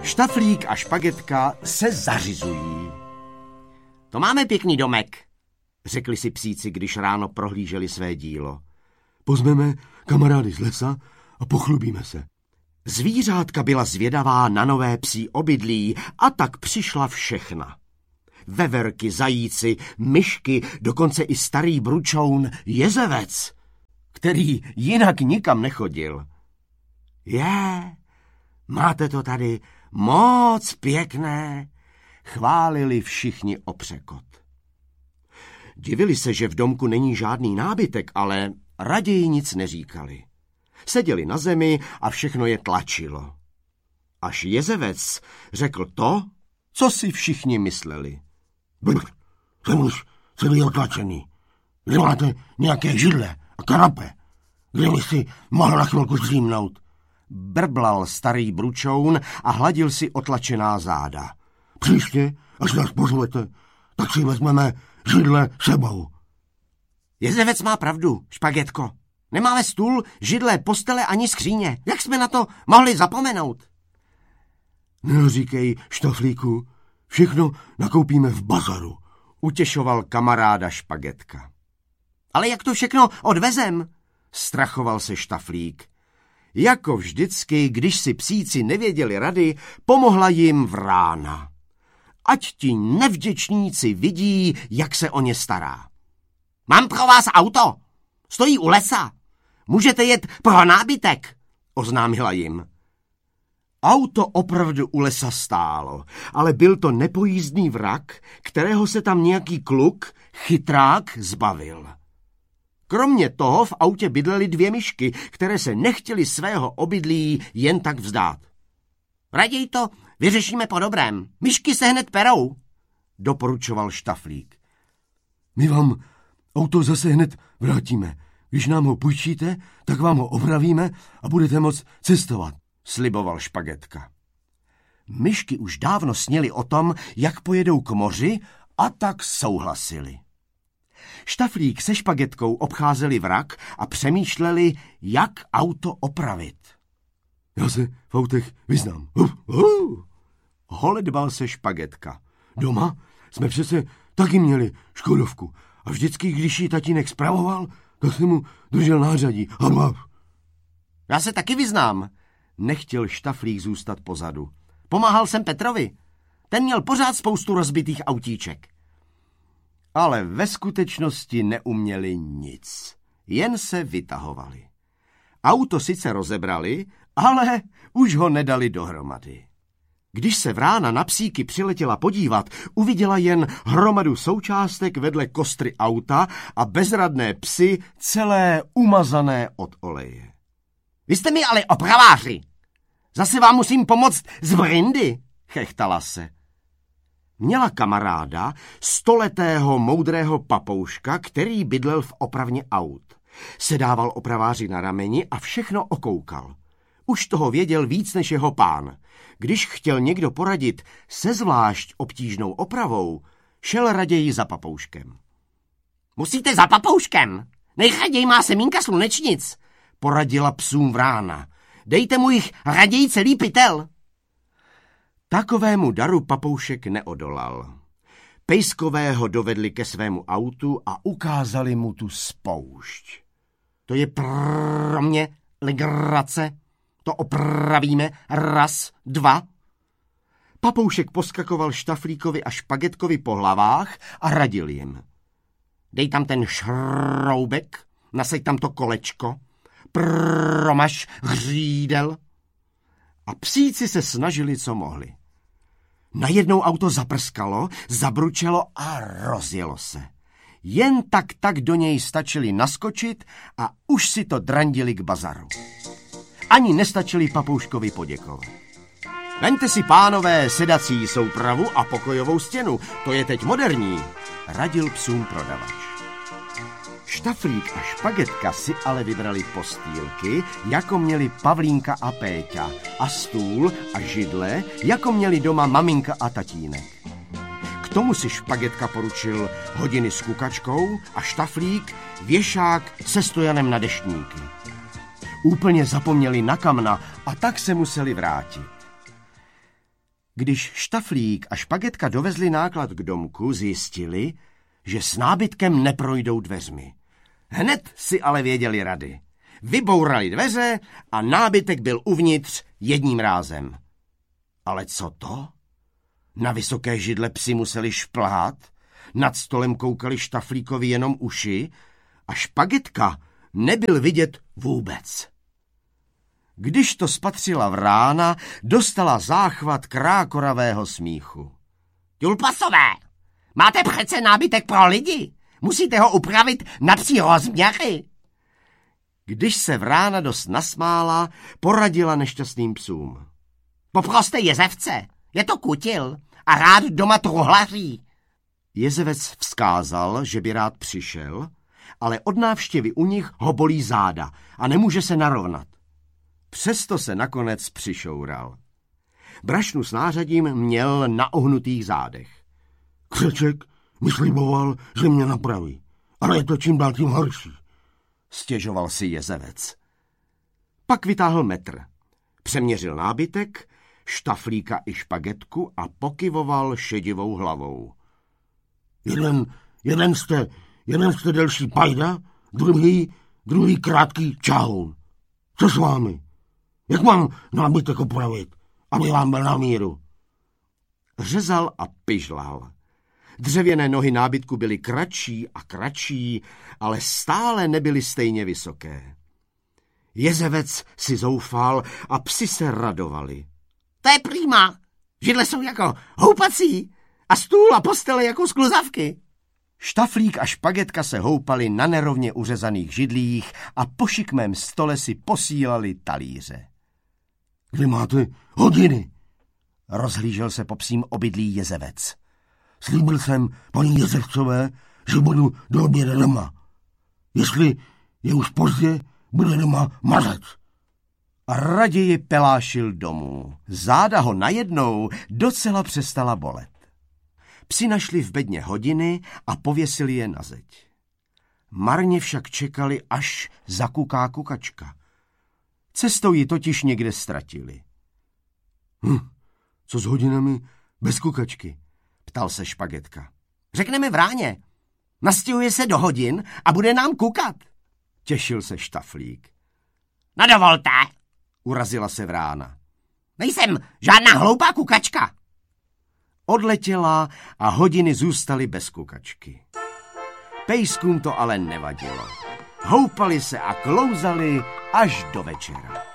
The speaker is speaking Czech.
Štaflík a Špagetka se zařizují. To máme pěkný domek, řekli si psíci, když ráno prohlíželi své dílo. Pozveme kamarády z lesa a pochlubíme se. Zvířátka byla zvědavá na nové psí obydlí a tak přišla všechna. Veverky, zajíci, myšky, dokonce i starý bručoun Jezevec, který jinak nikam nechodil. Máte to tady moc pěkné, chválili všichni o překot. Divili se, že v domku není žádný nábytek, ale raději nic neříkali. Seděli na zemi a všechno je tlačilo. Až Jezevec řekl to, co si všichni mysleli. Jsem už celý otlačený. Kde máte nějaké židle a kanape? Kde bych si mohl na chvilku zdřímnout? Brblal starý bručoun a hladil si otlačená záda. Příště, až nás pozvete, tak si vezmeme židle sebou. Jezevec má pravdu, Špagetko. Nemáme stůl, židle, postele ani skříně. Jak jsme na to mohli zapomenout? Neříkej, Štaflíku, všechno nakoupíme v bazaru, utěšoval kamaráda Špagetka. Ale jak to všechno odvezem? Strachoval se Štaflík. Jako vždycky, když si psíci nevěděli rady, pomohla jim Vrána. Ať ti nevděčníci vidí, jak se o ně stará. Mám pro vás auto. Stojí u lesa. Můžete jet pro nábytek, oznámila jim. Auto opravdu u lesa stálo, ale byl to nepojízdný vrak, kterého se tam nějaký kluk, chytrák, zbavil. Kromě toho v autě bydlely 2 myšky, které se nechtěly svého obydlí jen tak vzdát. Raději to vyřešíme po dobrém. Myšky se hned perou, doporučoval Štaflík. My vám auto zase hned vrátíme. Když nám ho půjčíte, tak vám ho opravíme a budete moct cestovat, sliboval Špagetka. Myšky už dávno sněly o tom, jak pojedou k moři, a tak souhlasili. Štaflík se Špagetkou obcházeli vrak a přemýšleli, jak auto opravit. Já se v autech vyznám. Holedbal se Špagetka. Doma jsme přece taky měli škodovku a vždycky, když ji tatínek spravoval, tak jsem mu držel nářadí. Já se taky vyznám. Nechtěl Štaflík zůstat pozadu. Pomáhal jsem Petrovi. Ten měl pořád spoustu rozbitých autíček. Ale ve skutečnosti neuměli nic. Jen se vytahovali. Auto sice rozebrali, ale už ho nedali dohromady. Když se Vrána na psíky přiletěla podívat, uviděla jen hromadu součástek vedle kostry auta a bezradné psy celé umazané od oleje. Vy jste mi ale opraváři. Zase vám musím pomoct z brindy, chechtala se. Měla kamaráda, 100letého moudrého papouška, který bydlel v opravně aut. Sedával opraváři na rameni a všechno okoukal. Už toho věděl víc než jeho pán. Když chtěl někdo poradit se zvlášť obtížnou opravou, šel raději za papouškem. Musíte za papouškem, nejraději má semínka slunečnic, poradila psům Vrána. Dejte mu jich raději celý pytel. Takovému daru papoušek neodolal. Pejskové ho dovedli ke svému autu a ukázali mu tu spoušť. To je pro mě legrace. To opravíme 1, 2. Papoušek poskakoval Štaflíkovi a Špagetkovi po hlavách a radil jim. Dej tam ten šroubek, nasaď tam to kolečko, promaž hřídel. A psíci se snažili, co mohli. Najednou auto zaprskalo, zabručelo a rozjelo se. Jen tak do něj stačili naskočit a už si to drandili k bazaru. Ani nestačili papouškovi poděkovat. Veňte si, pánové, sedací soupravu a pokojovou stěnu, to je teď moderní, radil psům prodavač. Štaflík a Špagetka si ale vybrali postýlky, jako měli Pavlínka a Péťa, a stůl a židle, jako měli doma maminka a tatínek. K tomu si Špagetka poručil hodiny s kukačkou a Štaflík věšák se stojanem na deštníky. Úplně zapomněli na kamna a tak se museli vrátit. Když Štaflík a Špagetka dovezli náklad k domku, zjistili, že s nábytkem neprojdou dveřmi. Hned si ale věděli rady. Vybourali dveře a nábytek byl uvnitř jedním rázem. Ale co to? Na vysoké židle psi museli šplhat, nad stolem koukali Štaflíkovi jenom uši a Špagetka nebyl vidět vůbec. Když to spatřila Vrána, dostala záchvat krákoravého smíchu. Julpasové, máte přece nábytek pro lidi. Musíte ho upravit na psí rozměry. Když se Vrána dost nasmála, poradila nešťastným psům. Poproste jezevce, je to kutil a rád doma truhlaří. Jezevec vzkázal, že by rád přišel, ale od návštěvy u nich ho bolí záda a nemůže se narovnat. Přesto se nakonec přišoural. Brašnu s nářadím měl na ohnutých zádech. Křeček mi sliboval, že mě napraví, ale je to čím dál tím horší, stěžoval si jezevec. Pak vytáhl metr, přeměřil nábytek, Štaflíka i Špagetku a pokyvoval šedivou hlavou. Jeden jste delší pajda, druhý krátký čahoun. Co s vámi? Jak mám nábytek opravit, aby vám byl na míru? Řezal a pyžlal. Dřevěné nohy nábytku byly kratší a kratší, ale stále nebyly stejně vysoké. Jezevec si zoufal a psi se radovali. To je prýma. Židle jsou jako houpací a stůl a postele jako skluzavky. Štaflík a Špagetka se houpali na nerovně uřezaných židlích a po šikmém stole si posílali talíře. Kde máte hodiny? Rozhlížel se po psím obydlí jezevec. Slíbil jsem paní Jezevcové, že budu do oběda doma. Jestli je už pozdě, bude doma mazec. A raději pelášil domů. Záda ho najednou docela přestala bolet. Psi našli v bedně hodiny a pověsili je na zeď. Marně však čekali, až zakuká kukačka. Cestou ji totiž někde ztratili. Co s hodinami bez kukačky? Ptal se Špagetka. Řekneme Vráně. Nastěhuje se do hodin a bude nám kukat. Těšil se Štaflík. No dovolte, urazila se Vrána. Nejsem žádná hloupá kukačka. Odletěla a hodiny zůstaly bez kukačky. Pejskům to ale nevadilo. Houpali se a klouzali až do večera.